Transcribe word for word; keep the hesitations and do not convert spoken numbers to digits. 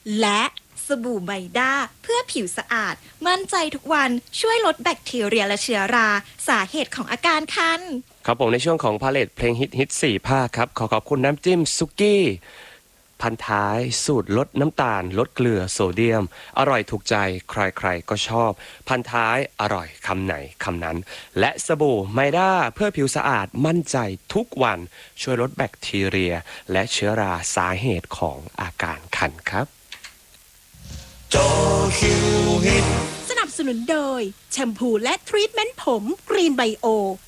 และสบู่ไมด้าเพื่อผิวสะอาดมั่นใจทุกวันช่วยลดแบคทีเรียและเชื้อราสาเหตุของอาการคันครับผมในช่วงของพาเลทเพลงฮิตฮิตสี่ภาคครับขอขอบคุณน้ำจิ้มซุกี้พันท้ายสูตรลดน้ำตาลลดเกลือโซเดียมอร่อยถูกใจใครๆก็ชอบพันท้ายอร่อยคำไหนคำนั้นและสบู่ไมด้าเพื่อผิวสะอาดมั่นใจทุกวันช่วยลดแบคทีเรียและเชื้อราสาเหตุของอาการคันครับสนับสนุนโดยแชมพูและทรีทเมนต์ผมกรีนไบโอ